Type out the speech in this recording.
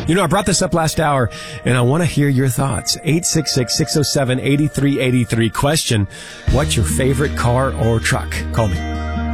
You know, I brought this up last hour, and I want to hear your thoughts. 866-607-8383. Question, what's your favorite car or truck? Call me.